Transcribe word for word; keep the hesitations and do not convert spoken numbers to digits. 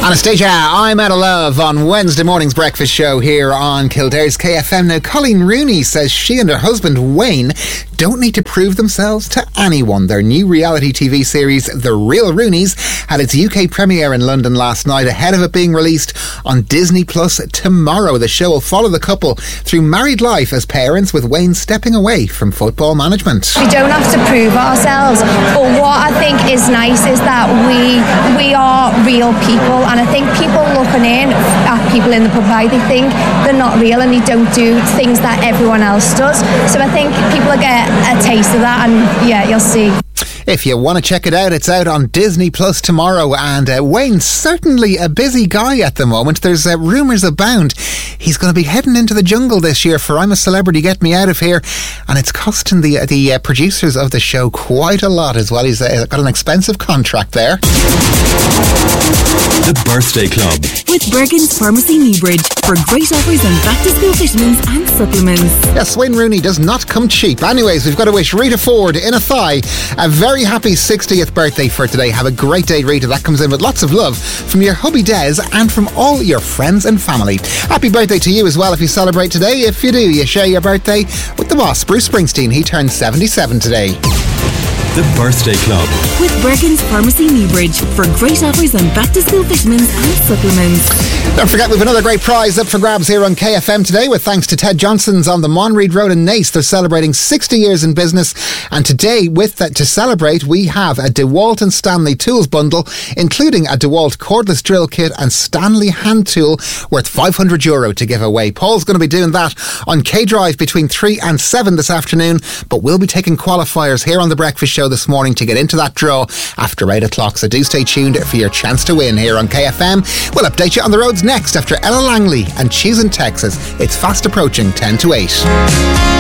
Anastasia, I'm out of love on Wednesday morning's breakfast show here on Kildare's K F M. Now, Colleen Rooney says she and her husband Wayne don't need to prove themselves to anyone. Their new reality T V series, The Real Roonies, had its U K premiere in London last night, ahead of it being released on Disney Plus tomorrow. The show will follow the couple through married life as parents, with Wayne stepping away from football management. We don't have to prove ourselves, but what I think is nice is that we we are real people, and I think people looking in at people in the pub, they think they're not real and they don't do things that everyone else does. So I think people will get a taste of that, and yeah, you'll see. If you want to check it out, it's out on Disney Plus tomorrow, and uh, Wayne's certainly a busy guy at the moment. There's uh, rumours abound he's going to be heading into the jungle this year for I'm a Celebrity, Get Me Out of Here, and it's costing the uh, the uh, producers of the show quite a lot as well. He's uh, got an expensive contract there. The Birthday Club with Bergen's Pharmacy Newbridge for great offers on back-to-school vitamins and supplements. Yes, Wayne Rooney does not come cheap. Anyways, we've got to wish Rita Ford in a thigh a very happy sixtieth birthday for today. Have a great day, Rita. That comes in with lots of love from your hubby Des and from all your friends and family. Happy birthday to you as well if you celebrate today. If you do, you share your birthday with the boss, Bruce Springsteen. He turns seventy-seven today. The Birthday Club with Bergen's Pharmacy Newbridge for great offers on back-to-school vitamins and supplements. Don't forget, we've another great prize up for grabs here on K F M today, with thanks to Ted Johnson's on the Monreid Road in Naas. They're celebrating sixty years in business, and today, with that, to celebrate, we have a DeWalt and Stanley tools bundle, including a DeWalt cordless drill kit and Stanley hand tool worth five hundred euro to give away. Paul's going to be doing that on K-Drive between three and seven this afternoon, but we'll be taking qualifiers here on The Breakfast Show this morning to get into that draw after eight o'clock, so do stay tuned for your chance to win here on K F M. We'll update you on the roads next after Ella Langley and Cheese in Texas. It's fast approaching ten to eight.